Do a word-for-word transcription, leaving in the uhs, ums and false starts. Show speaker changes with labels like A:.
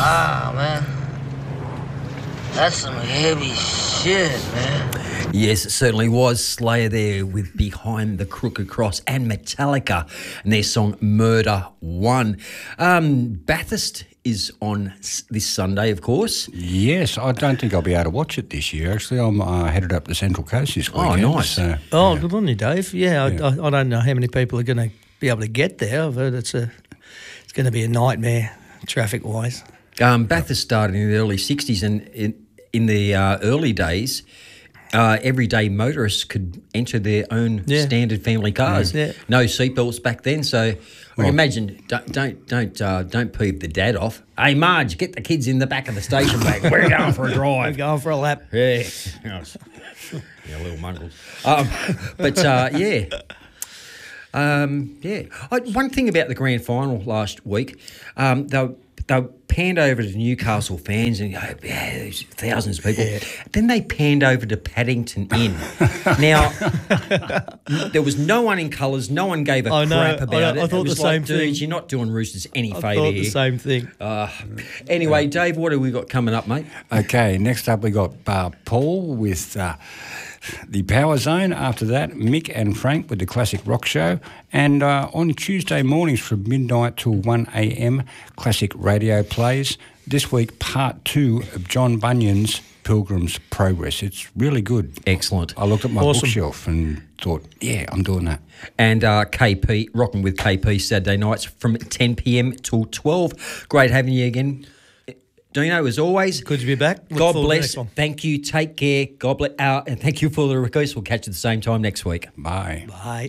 A: Wow, man. That's some heavy shit, man.
B: Yes, it certainly was. Slayer there with Behind the Crooked Cross and Metallica and their song Murder One. Um, Bathurst is on this Sunday, of course.
C: Yes, I don't think I'll be able to watch it this year. Actually, I'm uh, headed up the Central Coast this weekend.
B: Oh, nice.
C: So,
D: Oh,
C: yeah.
D: good on you, Dave. Yeah,
C: Yeah.
D: I, I, I don't know how many people are going to be able to get there. I've heard it's a, it's going to be a nightmare traffic-wise.
B: Um, Bathurst started in the early sixties, and in, in the uh, early days, uh, everyday motorists could enter their own
D: Yeah.
B: standard family cars.
D: Yeah.
B: No seatbelts back then, so I
C: Well-
B: imagine don't don't don't uh, don't peeve the dad off. Hey, Marge, get the kids in the back of the station wagon. We're going for a
D: I'm
B: drive.
D: going for a lap.
B: Yeah, yeah, little mongrels. Um, but uh, yeah. Um, yeah. I, one thing about the grand final last week, um, they were, they were panned over to Newcastle fans and oh, yeah, there's thousands of people. Then they panned over to Paddington Inn. Now, there was no one in colours. No one gave a
D: I know,
B: crap about
D: I know,
B: it.
D: I thought
B: it was
D: the
B: like,
D: same
B: dudes,
D: thing.
B: you're not doing Roosters any
D: I
B: favour
D: thought
B: here.
D: the same thing.
B: Uh, anyway, Dave, what have we got coming up, mate?
C: Okay, next up we got uh, Paul with uh, the Power Zone. After that, Mick and Frank with the Classic Rock Show. And uh, on Tuesday mornings from midnight till one a.m, Classic Radio plays. This week, part two of John Bunyan's Pilgrim's Progress. It's really good.
B: Excellent.
C: I looked at my
D: Awesome.
C: bookshelf and thought, yeah, I'm doing that.
B: And uh, K P, rocking with K P Saturday nights from ten p.m. till twelve. Great having you again, Dino, as always.
D: Good to be back. Look
B: God
D: forward to the
B: bless.
D: next one.
B: Thank you. Take care. God bless. Uh, and thank you for the request. We'll catch you at the same time next week.
C: Bye.
D: Bye.